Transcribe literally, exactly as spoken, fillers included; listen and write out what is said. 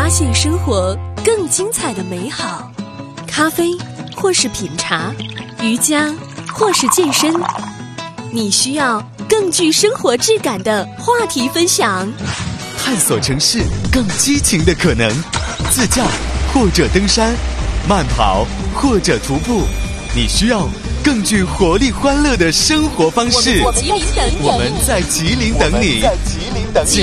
发现生活更精彩的美好。咖啡或是品茶，瑜伽或是健身，你需要更具生活质感的话题分享。 探索城市更激情的可能，自驾或者登山，慢跑或者徒步，你需要更具活力欢乐的生活方式。 我们在吉林等你， 我们在吉林等你， 在吉林等你。